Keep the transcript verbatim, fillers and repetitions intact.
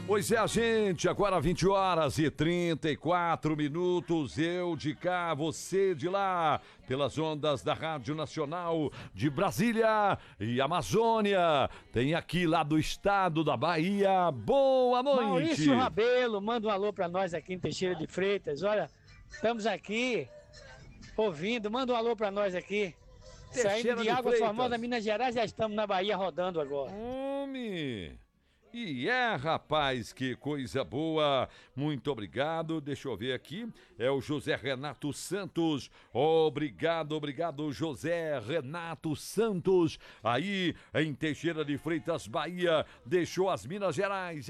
Pois é, gente, agora vinte horas e trinta e quatro minutos, eu de cá, você de lá, pelas ondas da Rádio Nacional de Brasília e Amazônia, tem aqui lá do estado da Bahia, boa noite. Maurício Rabelo, manda um alô pra nós aqui em Teixeira de Freitas, olha, estamos aqui ouvindo, manda um alô pra nós aqui. Teixeira Saindo de, de Água Freitas. Formosa, Minas Gerais, já estamos na Bahia rodando agora. Homem! E é, rapaz, que coisa boa, muito obrigado, deixa eu ver aqui, é o José Renato Santos, obrigado, obrigado José Renato Santos, aí em Teixeira de Freitas, Bahia, deixou as Minas Gerais.